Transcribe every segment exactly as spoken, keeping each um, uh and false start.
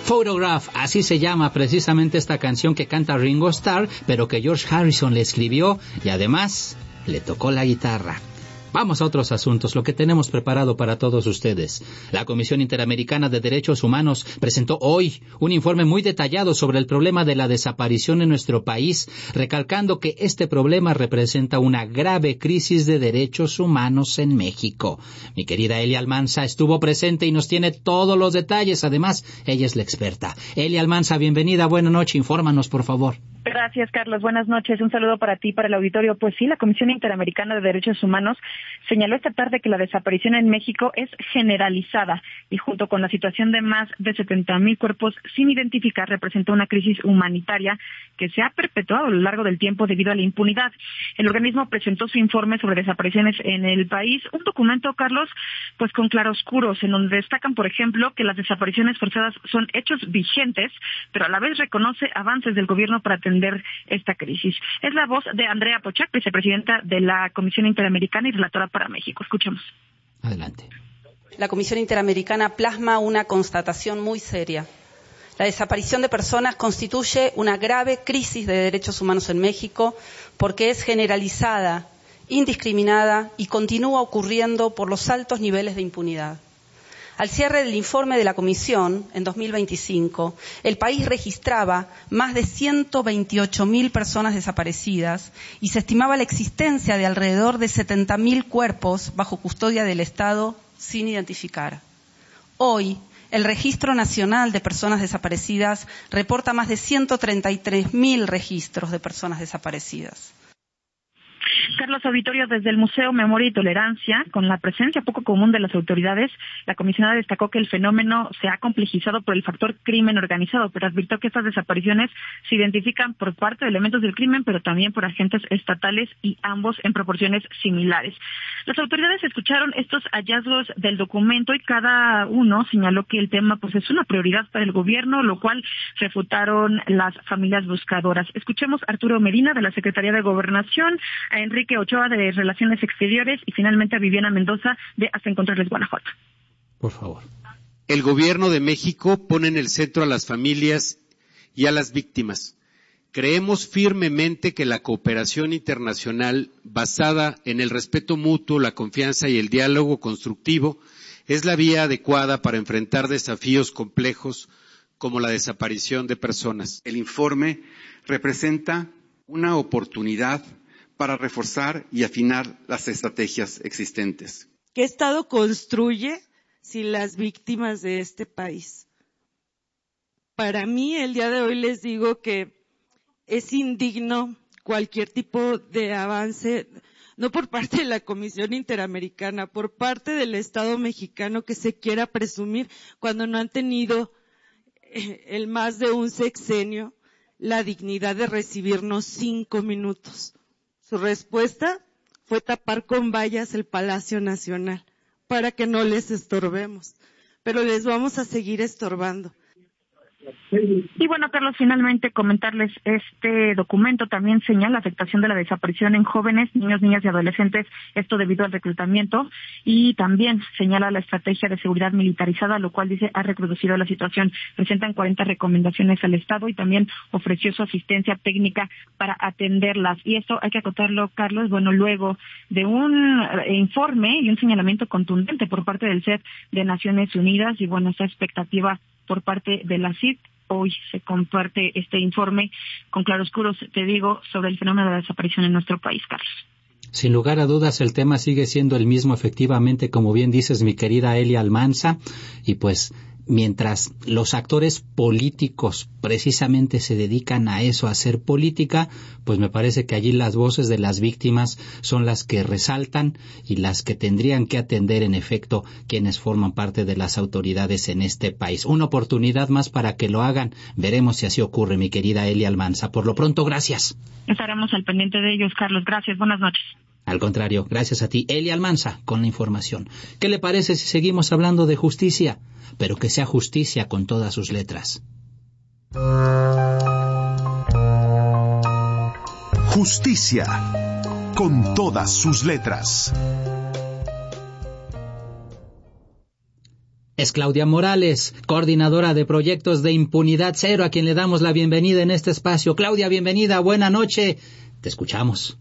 Photograph, así se llama precisamente esta canción que canta Ringo Starr, pero que George Harrison le escribió y además le tocó la guitarra. Vamos a otros asuntos, lo que tenemos preparado para todos ustedes. La Comisión Interamericana de Derechos Humanos presentó hoy un informe muy detallado sobre el problema de la desaparición en nuestro país, recalcando que este problema representa una grave crisis de derechos humanos en México. Mi querida Elia Almanza estuvo presente y nos tiene todos los detalles. Además, ella es la experta. Elia Almanza, bienvenida, buena noche, infórmanos, por favor. Gracias, Carlos. Buenas noches. Un saludo para ti y para el auditorio. Pues sí, la Comisión Interamericana de Derechos Humanos señaló esta tarde que la desaparición en México es generalizada y junto con la situación de más de setenta mil cuerpos sin identificar representa una crisis humanitaria que se ha perpetuado a lo largo del tiempo debido a la impunidad. El organismo presentó su informe sobre desapariciones en el país, un documento, Carlos, pues con claroscuros, en donde destacan, por ejemplo, que las desapariciones forzadas son hechos vigentes, pero a la vez reconoce avances del gobierno para atender esta crisis. Es la voz de Andrea Pochac, vicepresidenta de la Comisión Interamericana y relatora para México. Escuchemos. Adelante. La Comisión Interamericana plasma una constatación muy seria. La desaparición de personas constituye una grave crisis de derechos humanos en México porque es generalizada, indiscriminada y continúa ocurriendo por los altos niveles de impunidad. Al cierre del informe de la Comisión, en dos mil veinticinco, el país registraba más de ciento veintiocho mil personas desaparecidas y se estimaba la existencia de alrededor de setenta mil cuerpos bajo custodia del Estado sin identificar. Hoy, el Registro Nacional de Personas Desaparecidas reporta más de ciento treinta y tres mil registros de personas desaparecidas. Carlos, auditorio, desde el Museo Memoria y Tolerancia, con la presencia poco común de las autoridades, la comisionada destacó que el fenómeno se ha complejizado por el factor crimen organizado, pero advirtió que estas desapariciones se identifican por parte de elementos del crimen, pero también por agentes estatales y ambos en proporciones similares. Las autoridades escucharon estos hallazgos del documento y cada uno señaló que el tema pues es una prioridad para el gobierno, lo cual refutaron las familias buscadoras. Escuchemos a Arturo Medina de la Secretaría de Gobernación, a Enrique Ochoa de Relaciones Exteriores y finalmente a Viviana Mendoza de Hasta Encontrarles Guanajuato. Por favor. El gobierno de México pone en el centro a las familias y a las víctimas. Creemos firmemente que la cooperación internacional basada en el respeto mutuo, la confianza y el diálogo constructivo es la vía adecuada para enfrentar desafíos complejos como la desaparición de personas. El informe representa una oportunidad para reforzar y afinar las estrategias existentes. ¿Qué Estado construye sin las víctimas de este país? Para mí, el día de hoy les digo que es indigno cualquier tipo de avance, no por parte de la Comisión Interamericana, por parte del Estado mexicano que se quiera presumir cuando no han tenido eh, el más de un sexenio la dignidad de recibirnos cinco minutos. Su respuesta fue tapar con vallas el Palacio Nacional para que no les estorbemos, pero les vamos a seguir estorbando. Y bueno, Carlos, finalmente comentarles, este documento también señala la afectación de la desaparición en jóvenes, niños, niñas y adolescentes, esto debido al reclutamiento, y también señala la estrategia de seguridad militarizada, lo cual dice ha reproducido la situación. Presentan cuarenta recomendaciones al Estado y también ofreció su asistencia técnica para atenderlas. Y esto hay que acotarlo, Carlos, bueno, luego de un informe y un señalamiento contundente por parte del C E P de Naciones Unidas y bueno, esta expectativa por parte de la C I D. Hoy se comparte este informe con claroscuros, te digo, sobre el fenómeno de la desaparición en nuestro país, Carlos. Sin lugar a dudas, el tema sigue siendo el mismo, efectivamente, como bien dices, mi querida Elia Almanza, y pues mientras los actores políticos precisamente se dedican a eso, a hacer política, pues me parece que allí las voces de las víctimas son las que resaltan y las que tendrían que atender en efecto quienes forman parte de las autoridades en este país. Una oportunidad más para que lo hagan. Veremos si así ocurre, mi querida Elia Almanza. Por lo pronto, gracias. Estaremos al pendiente de ellos, Carlos. Gracias. Buenas noches. Al contrario, gracias a ti, Elia Almanza, con la información. ¿Qué le parece si seguimos hablando de justicia? Pero que sea justicia con todas sus letras. Justicia con todas sus letras. Es Claudia Morales, coordinadora de proyectos de Impunidad Cero, a quien le damos la bienvenida en este espacio. Claudia, bienvenida, buena noche. Te escuchamos.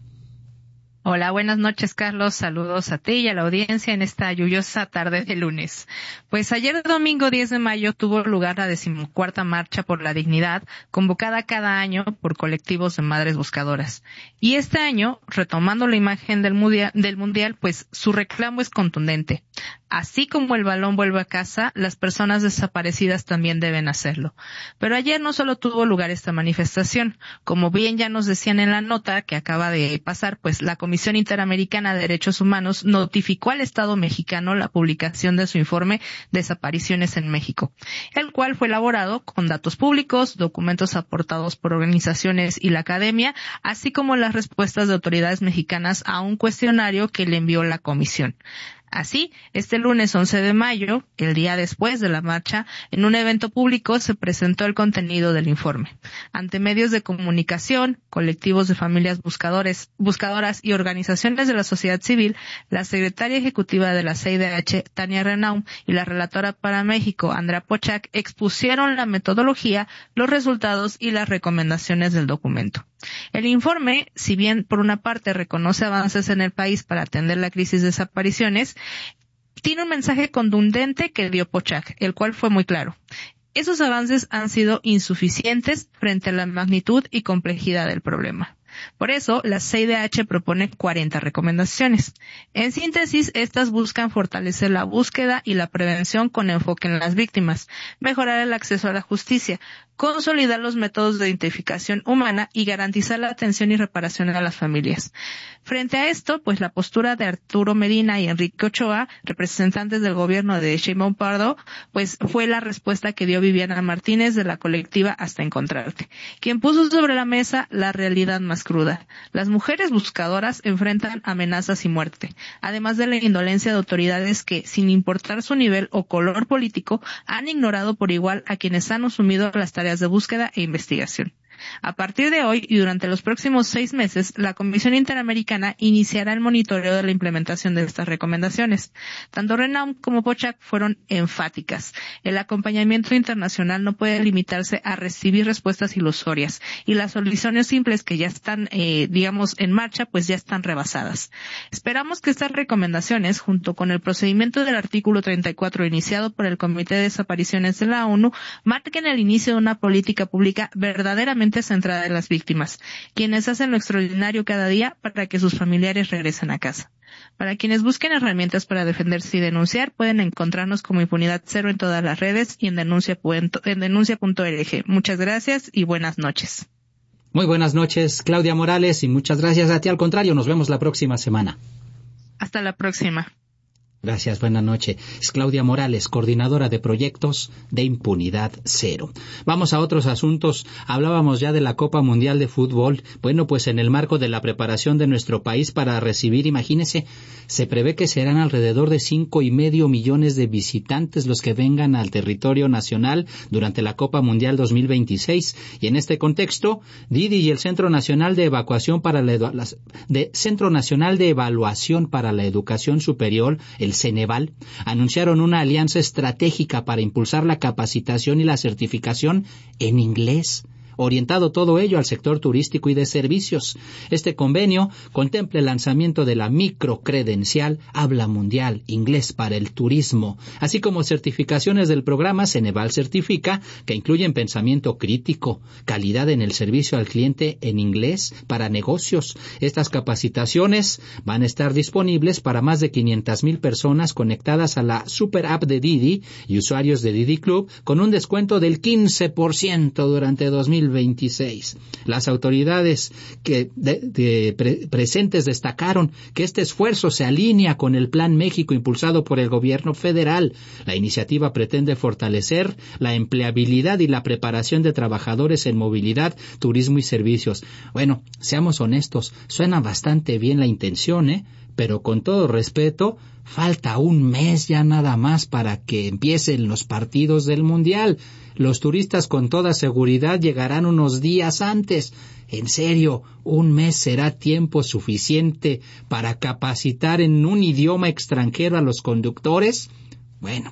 Hola, buenas noches, Carlos. Saludos a ti y a la audiencia en esta lluviosa tarde de lunes. Pues ayer domingo diez de mayo tuvo lugar la decimocuarta Marcha por la Dignidad, convocada cada año por colectivos de madres buscadoras. Y este año, retomando la imagen del mundial, del mundial, pues su reclamo es contundente. Así como el balón vuelve a casa, las personas desaparecidas también deben hacerlo. Pero ayer no solo tuvo lugar esta manifestación. Como bien ya nos decían en la nota que acaba de pasar, pues la Comisión Interamericana de Derechos Humanos notificó al Estado mexicano la publicación de su informe Desapariciones en México, el cual fue elaborado con datos públicos, documentos aportados por organizaciones y la academia, así como las respuestas de autoridades mexicanas a un cuestionario que le envió la comisión. Así, este lunes once de mayo, el día después de la marcha, en un evento público se presentó el contenido del informe. Ante medios de comunicación, colectivos de familias buscadores, buscadoras y organizaciones de la sociedad civil, la secretaria ejecutiva de la C I D H, Tania Renaum, y la relatora para México, Andrea Pochac, expusieron la metodología, los resultados y las recomendaciones del documento. El informe, si bien por una parte reconoce avances en el país para atender la crisis de desapariciones, tiene un mensaje contundente que dio Pochac, el cual fue muy claro. Esos avances han sido insuficientes frente a la magnitud y complejidad del problema. Por eso, la C I D H propone cuarenta recomendaciones. En síntesis, estas buscan fortalecer la búsqueda y la prevención con enfoque en las víctimas, mejorar el acceso a la justicia, consolidar los métodos de identificación humana y garantizar la atención y reparación a las familias. Frente a esto, pues la postura de Arturo Medina y Enrique Ochoa, representantes del gobierno de Sheinbaum Pardo, pues fue la respuesta que dio Viviana Martínez de la colectiva Hasta Encontrarte, quien puso sobre la mesa la realidad más cruda. Las mujeres buscadoras enfrentan amenazas y muerte, además de la indolencia de autoridades que, sin importar su nivel o color político, han ignorado por igual a quienes han asumido las tareas de búsqueda e investigación. A partir de hoy y durante los próximos seis meses, la Comisión Interamericana iniciará el monitoreo de la implementación de estas recomendaciones. Tanto Renaum como Pochac fueron enfáticas. El acompañamiento internacional no puede limitarse a recibir respuestas ilusorias y las soluciones simples que ya están, eh, digamos, en marcha, pues ya están rebasadas. Esperamos que estas recomendaciones, junto con el procedimiento del artículo treinta y cuatro iniciado por el Comité de Desapariciones de la ONU, marquen el inicio de una política pública verdaderamente centrada en las víctimas, quienes hacen lo extraordinario cada día para que sus familiares regresen a casa. Para quienes busquen herramientas para defenderse y denunciar, pueden encontrarnos como Impunidad Cero en todas las redes y en denuncia en denuncia punto org. Muchas gracias y buenas noches. Muy buenas noches, Claudia Morales, y muchas gracias a ti. Al contrario, nos vemos la próxima semana. Hasta la próxima. Gracias, buena noche. Es Claudia Morales, coordinadora de proyectos de Impunidad Cero. Vamos a otros asuntos. Hablábamos ya de la Copa Mundial de Fútbol. Bueno, pues en el marco de la preparación de nuestro país para recibir, imagínese, se prevé que serán alrededor de cinco y medio millones de visitantes los que vengan al territorio nacional durante la Copa Mundial dos mil veintiséis. Y en este contexto, Didi y el Centro Nacional de Evacuación para la, Edu- de Centro Nacional de Evaluación para la Educación Superior, el Ceneval, anunciaron una alianza estratégica para impulsar la capacitación y la certificación en inglés, orientado todo ello al sector turístico y de servicios. Este convenio contempla el lanzamiento de la microcredencial Habla Mundial Inglés para el Turismo, así como certificaciones del programa Ceneval Certifica, que incluyen pensamiento crítico, calidad en el servicio al cliente en inglés para negocios. Estas capacitaciones van a estar disponibles para más de quinientas mil personas conectadas a la super app de Didi y usuarios de Didi Club con un descuento del quince por ciento durante dos mil veintiséis. Las autoridades que de, de pre, presentes destacaron que este esfuerzo se alinea con el Plan México impulsado por el gobierno federal. La iniciativa pretende fortalecer la empleabilidad y la preparación de trabajadores en movilidad, turismo y servicios. Bueno, seamos honestos, suena bastante bien la intención, ¿eh? Pero con todo respeto, falta un mes ya nada más para que empiecen los partidos del Mundial. Los turistas con toda seguridad llegarán unos días antes. En serio, ¿un mes será tiempo suficiente para capacitar en un idioma extranjero a los conductores? Bueno,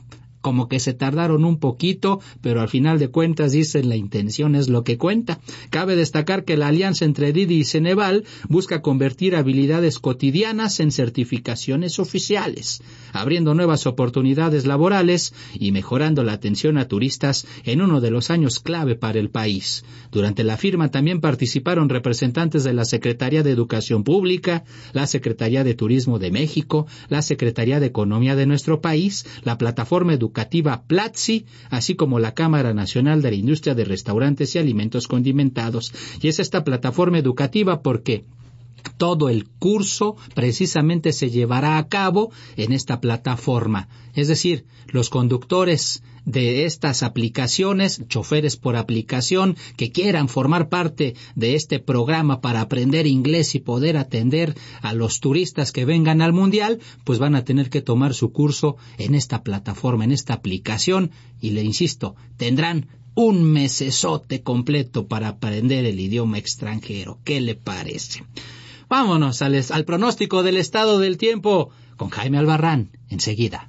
como que se tardaron un poquito, pero al final de cuentas dicen la intención es lo que cuenta. Cabe destacar que la alianza entre Didi y Ceneval busca convertir habilidades cotidianas en certificaciones oficiales, abriendo nuevas oportunidades laborales y mejorando la atención a turistas en uno de los años clave para el país. Durante la firma también participaron representantes de la Secretaría de Educación Pública, la Secretaría de Turismo de México, la Secretaría de Economía de nuestro país, la plataforma educativa Platzi, así como la Cámara Nacional de la Industria de Restaurantes y Alimentos Condimentados. Y es esta plataforma educativa porque todo el curso precisamente se llevará a cabo en esta plataforma. Es decir, los conductores de estas aplicaciones, choferes por aplicación, que quieran formar parte de este programa para aprender inglés y poder atender a los turistas que vengan al Mundial, pues van a tener que tomar su curso en esta plataforma, en esta aplicación, y le insisto, tendrán un mesesote completo para aprender el idioma extranjero. ¿Qué le parece? Vámonos al, al pronóstico del estado del tiempo con Jaime Albarrán, enseguida.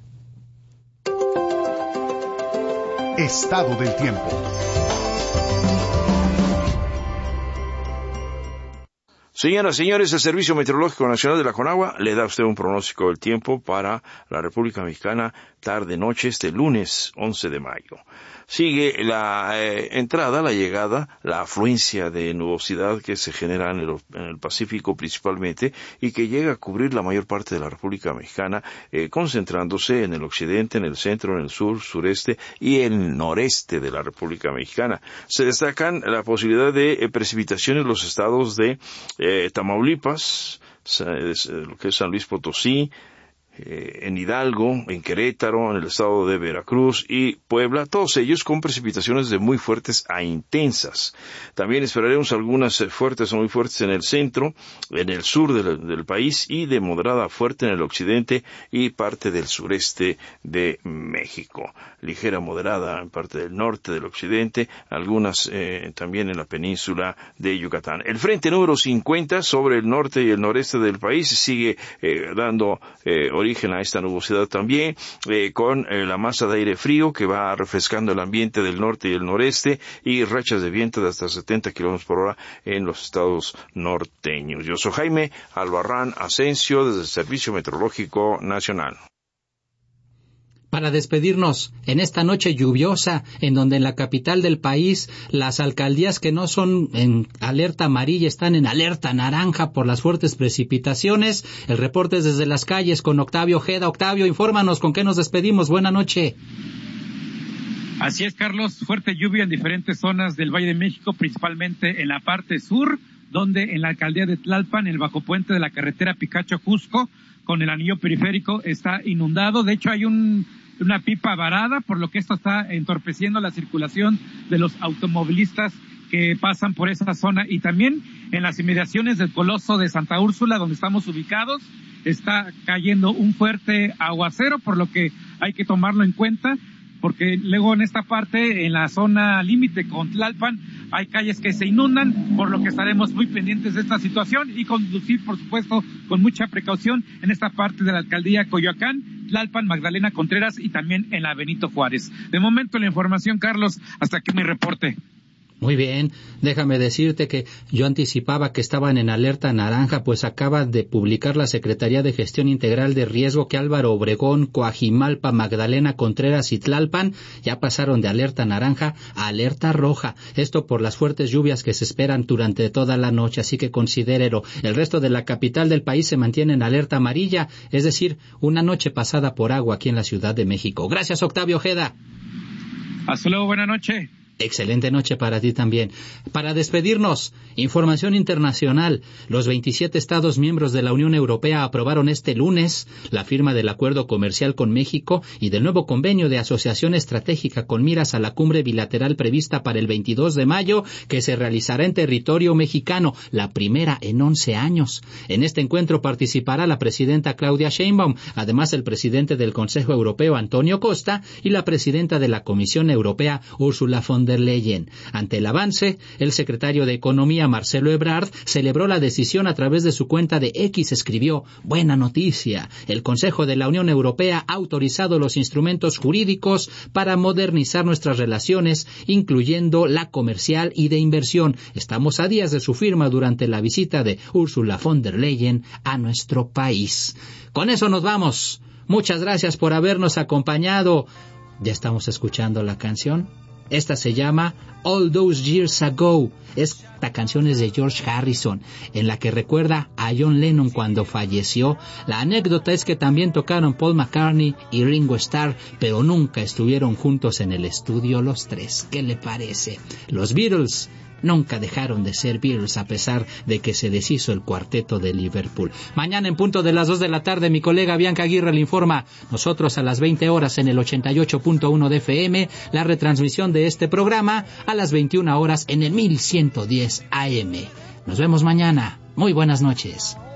Estado del tiempo. Señoras y señores, el Servicio Meteorológico Nacional de la Conagua le da a usted un pronóstico del tiempo para la República Mexicana tarde-noche este lunes once de mayo. Sigue la eh, entrada, la llegada, la afluencia de nubosidad que se genera en el, en el Pacífico principalmente y que llega a cubrir la mayor parte de la República Mexicana, eh, concentrándose en el occidente, en el centro, en el sur, sureste y el noreste de la República Mexicana. Se destacan la posibilidad de eh, precipitaciones en los estados de eh, Tamaulipas, lo que es San Luis Potosí, en Hidalgo, en Querétaro, en el estado de Veracruz y Puebla, todos ellos con precipitaciones de muy fuertes a intensas. También esperaremos algunas fuertes o muy fuertes en el centro, en el sur del, del país y de moderada a fuerte en el occidente y parte del sureste de México. Ligera moderada en parte del norte, del occidente, algunas eh, también en la península de Yucatán. El frente número cincuenta sobre el norte y el noreste del país sigue eh, dando eh, origen a esta nubosidad también, eh, con eh, la masa de aire frío que va refrescando el ambiente del norte y el noreste y rachas de viento de hasta setenta kilómetros por hora en los estados norteños. Yo soy Jaime Albarrán Asensio desde el Servicio Meteorológico Nacional. Para despedirnos en esta noche lluviosa, en donde en la capital del país las alcaldías que no son en alerta amarilla están en alerta naranja por las fuertes precipitaciones. El reporte es desde las calles con Octavio Ojeda. Octavio, infórmanos con qué nos despedimos. Buena noche. Así es, Carlos, fuerte lluvia en diferentes zonas del Valle de México, principalmente en la parte sur, donde en la alcaldía de Tlalpan, el bajo puente de la carretera Picacho-Cusco, con el anillo periférico, está inundado. De hecho, hay un, una pipa varada, por lo que esto está entorpeciendo la circulación de los automovilistas que pasan por esa zona. Y también en las inmediaciones del Coloso de Santa Úrsula, donde estamos ubicados, está cayendo un fuerte aguacero, por lo que hay que tomarlo en cuenta, porque luego en esta parte, en la zona límite con Tlalpan, hay calles que se inundan, por lo que estaremos muy pendientes de esta situación y conducir, por supuesto, con mucha precaución en esta parte de la alcaldía Coyoacán, Tlalpan, Magdalena Contreras y también en la Benito Juárez. De momento la información, Carlos, hasta aquí mi reporte. Muy bien, déjame decirte que yo anticipaba que estaban en alerta naranja, pues acaba de publicar la Secretaría de Gestión Integral de Riesgo que Álvaro Obregón, Coajimalpa, Magdalena Contreras y Tlalpan ya pasaron de alerta naranja a alerta roja. Esto por las fuertes lluvias que se esperan durante toda la noche, así que considérelo. El resto de la capital del país se mantiene en alerta amarilla, es decir, una noche pasada por agua aquí en la Ciudad de México. Gracias, Octavio Ojeda. Hasta luego, buena noche. Excelente noche para ti también. Para despedirnos, información internacional. Los veintisiete Estados miembros de la Unión Europea aprobaron este lunes la firma del acuerdo comercial con México y del nuevo convenio de asociación estratégica con miras a la cumbre bilateral prevista para el veintidós de mayo, que se realizará en territorio mexicano, la primera en once años. En este encuentro participará la presidenta Claudia Sheinbaum, además el presidente del Consejo Europeo, Antonio Costa, y la presidenta de la Comisión Europea, Ursula von der Leyen. Ante el avance, el secretario de Economía, Marcelo Ebrard, celebró la decisión a través de su cuenta de X. Escribió: buena noticia, el Consejo de la Unión Europea ha autorizado los instrumentos jurídicos para modernizar nuestras relaciones, incluyendo la comercial y de inversión. Estamos a días de su firma durante la visita de Ursula von der Leyen a nuestro país. Con eso nos vamos. Muchas gracias por habernos acompañado. Ya estamos escuchando la canción. Esta se llama All Those Years Ago. Esta canción es de George Harrison, en la que recuerda a John Lennon cuando falleció. La anécdota es que también tocaron Paul McCartney y Ringo Starr, pero nunca estuvieron juntos en el estudio los tres. ¿Qué le parece? Los Beatles nunca dejaron de ser Beatles a pesar de que se deshizo el cuarteto de Liverpool. Mañana en punto de las dos de la tarde mi colega Bianca Aguirre le informa. Nosotros a las veinte horas en el ochenta y ocho punto uno de F M, la retransmisión de este programa a las veintiuna horas en el mil ciento diez A M. Nos vemos mañana. Muy buenas noches.